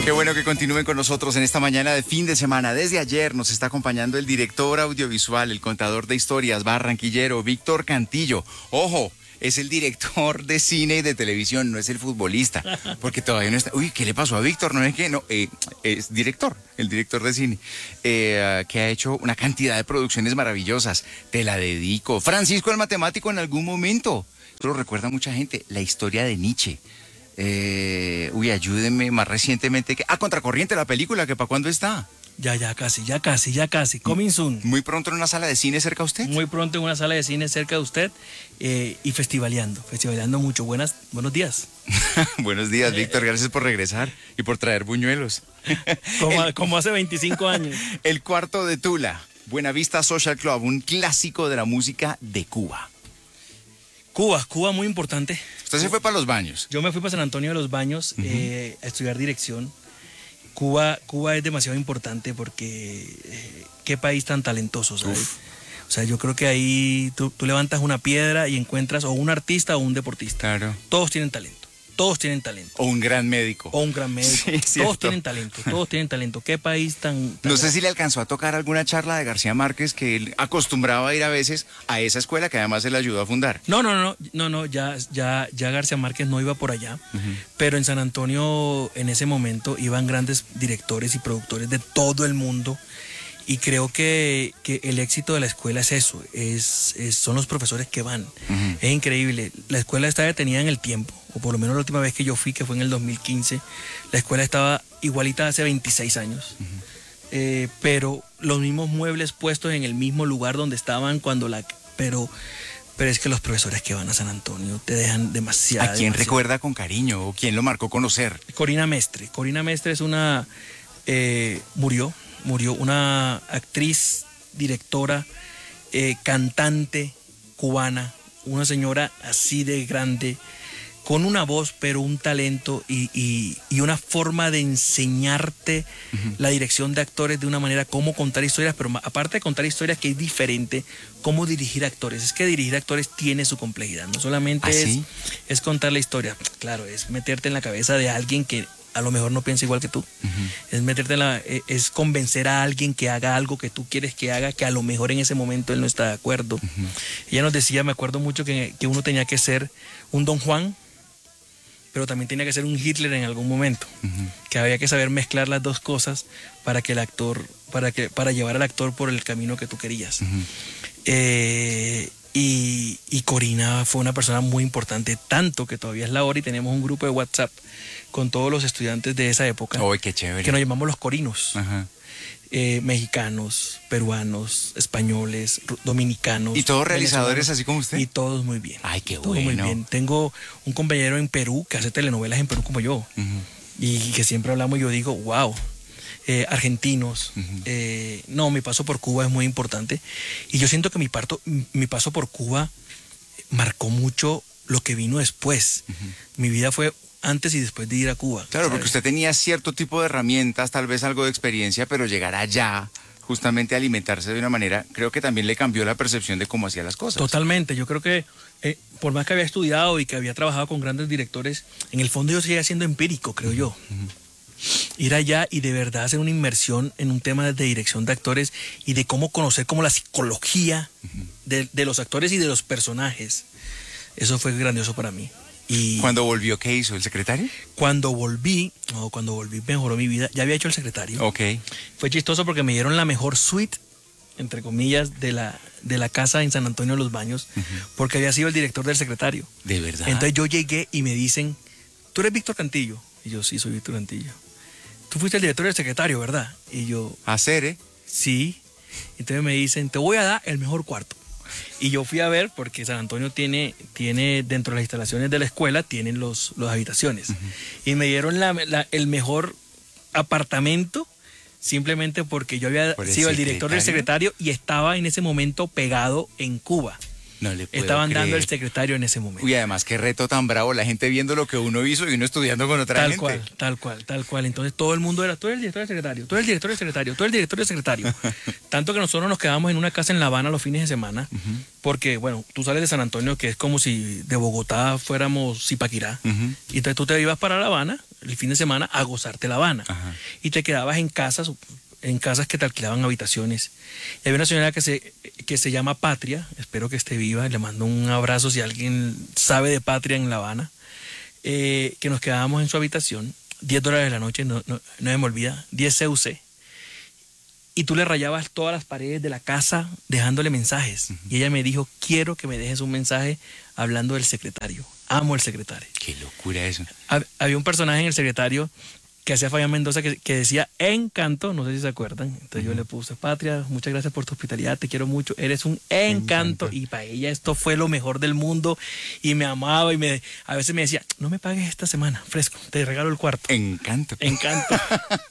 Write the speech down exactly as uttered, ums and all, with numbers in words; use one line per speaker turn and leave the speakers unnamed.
Qué bueno que continúen con nosotros en esta mañana de fin de semana. Desde ayer nos está acompañando el director audiovisual, el contador de historias barranquillero, Víctor Cantillo. Ojo, es el director de cine y de televisión, no es el futbolista, porque todavía no está... Uy, ¿qué le pasó a Víctor? No es que no, eh, es director, el director de cine, eh, que ha hecho una cantidad de producciones maravillosas. Te la dedico. Francisco el matemático en algún momento. Esto lo recuerda mucha gente, la historia de Nietzsche. Eh, uy, ayúdenme, más recientemente que... Ah, Contracorriente, la película, que para cuándo está.
Ya, ya casi, ya casi, ya casi. Coming soon.
Muy pronto en una sala de cine cerca a usted.
Muy pronto en una sala de cine cerca de usted eh, y festivaleando, festivaleando mucho. Buenas, buenos días.
Buenos días, Víctor, gracias por regresar y por traer buñuelos.
Como,
el,
como hace veinticinco años.
El Cuarto de Tula, Buenavista Social Club, un clásico de la música de Cuba.
Cuba, Cuba muy importante.
Usted se fue para los baños.
Yo me fui para San Antonio de los Baños uh-huh. eh, a estudiar dirección. Cuba, Cuba es demasiado importante porque eh, qué país tan talentoso, ¿sabes? Uf. O sea, yo creo que ahí tú, tú levantas una piedra y encuentras o un artista o un deportista.
Claro.
Todos tienen talento. Todos tienen talento.
O un gran médico.
O un gran médico. Sí, todos tienen talento, todos tienen talento. ¿Qué país tan, tan
No sé si le alcanzó a tocar alguna charla de García Márquez, que él acostumbraba a ir a veces a esa escuela que además él ayudó a fundar.
No, no, no, no, no, ya, ya, ya García Márquez no iba por allá, uh-huh. pero en San Antonio en ese momento iban grandes directores y productores de todo el mundo. Y creo que, que el éxito de la escuela es eso, es, es, son los profesores que van. Uh-huh. Es increíble. La escuela está detenida en el tiempo, o por lo menos la última vez que yo fui, que fue en el dos mil quince, la escuela estaba igualita hace veintiséis años. Uh-huh. eh, pero los mismos muebles puestos en el mismo lugar donde estaban cuando la... Pero, pero es que los profesores que van a San Antonio te dejan demasiado.
¿A quién
demasiado.
recuerda con cariño o quién lo marcó conocer?
Corina Mestre. Corina Mestre es una... Eh, murió. Murió una actriz, directora, eh, cantante cubana, una señora así de grande, con una voz, pero un talento y, y, y una forma de enseñarte uh-huh. la dirección de actores de una manera, cómo contar historias, pero aparte de contar historias, que es diferente, cómo dirigir actores. Es que dirigir actores tiene su complejidad, no solamente
¿Ah,
es,
sí?
es contar la historia, claro, es meterte en la cabeza de alguien que a lo mejor no piensa igual que tú. Uh-huh. Es meterte en la, es convencer a alguien que haga algo que tú quieres que haga, que a lo mejor en ese momento él no está de acuerdo. Uh-huh. Ella nos decía, me acuerdo mucho que, que uno tenía que ser un Don Juan, pero también tenía que ser un Hitler en algún momento. Uh-huh. Que había que saber mezclar las dos cosas para que el actor, para que, para llevar al actor por el camino que tú querías. Uh-huh. Eh, y, y Corina fue una persona muy importante, tanto que todavía es la hora y tenemos un grupo de WhatsApp con todos los estudiantes de esa época.
¡Oh, qué chévere!
Que nos llamamos los corinos.
Ajá.
Eh, mexicanos, peruanos, españoles, dominicanos.
¿Y todos realizadores así como usted?
Y todos muy bien.
¡Ay, qué
todos
bueno!
Muy bien. Tengo un compañero en Perú que hace telenovelas en Perú como yo. Uh-huh. Y que siempre hablamos y yo digo, wow. Eh, argentinos. Uh-huh. Eh, no, mi paso por Cuba es muy importante. Y yo siento que mi, parto, mi paso por Cuba marcó mucho lo que vino después. Uh-huh. Mi vida fue antes y después de ir a Cuba.
Claro,
¿sabes?
Porque usted tenía cierto tipo de herramientas, tal vez algo de experiencia, pero llegar allá, justamente a alimentarse de una manera, creo que también le cambió la percepción de cómo hacía las cosas.
Totalmente, yo creo que eh, por más que había estudiado y que había trabajado con grandes directores, en el fondo yo seguía siendo empírico, creo uh-huh. yo. Uh-huh. Ir allá y de verdad hacer una inmersión en un tema de dirección de actores y de cómo conocer como la psicología uh-huh. de, de los actores y de los personajes. Eso fue grandioso para mí. Y
¿cuándo volvió, qué hizo? ¿El secretario?
Cuando volví, no, cuando volví mejoró mi vida. Ya había hecho El Secretario.
Ok.
Fue chistoso porque me dieron la mejor suite, entre comillas, de la, de la casa en San Antonio de los Baños, uh-huh. porque había sido el director del Secretario.
¿De verdad?
Entonces yo llegué y me dicen, ¿tú eres Víctor Cantillo? Y yo, sí, soy Víctor Cantillo. Tú fuiste el director del Secretario, ¿verdad? Y yo...
¿Hacer, eh?
Sí. Entonces me dicen, te voy a dar el mejor cuarto. Y yo fui a ver, porque San Antonio tiene, tiene dentro de las instalaciones de la escuela, tienen los, los habitaciones. Uh-huh. Y me dieron la, la, el mejor apartamento, simplemente porque yo había sido el director del Secretario y estaba en ese momento pegado en Cuba.
No le puedo
Estaban
creer.
dando el Secretario en ese momento.
Uy, además, qué reto tan bravo, la gente viendo lo que uno hizo y uno estudiando con otra
tal
gente.
Tal cual, tal cual, tal cual. Entonces todo el mundo era, tú eres el director del Secretario, tú eres el director del Secretario, tú eres el director del Secretario. Tanto que nosotros nos quedamos en una casa en La Habana los fines de semana, uh-huh. porque, bueno, tú sales de San Antonio, que es como si de Bogotá fuéramos Zipaquirá, uh-huh. y entonces tú te ibas para La Habana, el fin de semana a gozarte La Habana.
Ajá.
Y te quedabas en casas, en casas que te alquilaban habitaciones. Y había una señora que se, que se llama Patria, espero que esté viva, le mando un abrazo si alguien sabe de Patria en La Habana, eh, que nos quedábamos en su habitación, diez dólares de la noche, no, no, no me olvida, diez C U C. Y tú le rayabas todas las paredes de la casa dejándole mensajes. Uh-huh. Y ella me dijo, quiero que me dejes un mensaje hablando del secretario. Amo el secretario.
Qué locura eso.
Hab- había un personaje en el secretario que hacía Fabián Mendoza que, que decía Encanto, no sé si se acuerdan. Entonces uh-huh. yo le puse, Patria, muchas gracias por tu hospitalidad, te quiero mucho, eres un encanto. encanto. Y para ella esto fue lo mejor del mundo y me amaba y me, a veces me decía, no me pagues esta semana, fresco, te regalo el cuarto.
Encanto.
Encanto.